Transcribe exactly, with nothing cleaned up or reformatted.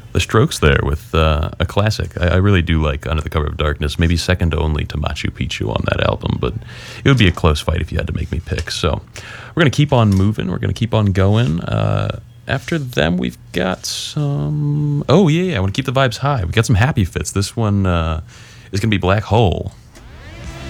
The Strokes there with uh, a classic. I, I really do like Under the Cover of Darkness, maybe second only to Machu Picchu on that album, but it would be a close fight if you had to make me pick. So we're going to keep on moving. We're going to keep on going. Uh, after them, we've got some... Oh, yeah, yeah, I want to keep the vibes high. We got some happy fits. This one uh, is going to be Black Hole